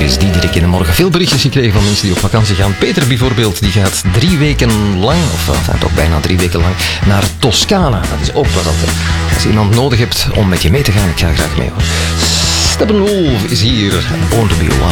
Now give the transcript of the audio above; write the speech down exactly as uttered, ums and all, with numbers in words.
is Diederik in de morgen. Veel berichtjes gekregen van mensen die op vakantie gaan. Peter bijvoorbeeld, die gaat drie weken lang, of enfin, toch bijna drie weken lang, naar Toscana. Dat is ook wat dat. Als je iemand nodig hebt om met je mee te gaan, ik ga graag mee hoor. Steppenwolf is hier. Born to be Wild.